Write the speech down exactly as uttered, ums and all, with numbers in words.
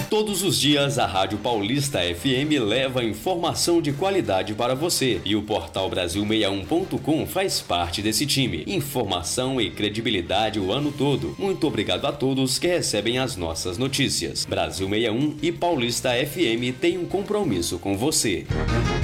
Todos os dias, a Rádio Paulista F M leva informação de qualidade para você. E o portal Brasil sessenta e um ponto com faz parte desse time. Informação e credibilidade o ano todo. Muito obrigado a todos que recebem as nossas notícias. Brasil sessenta e um e Paulista F M têm um compromisso com você.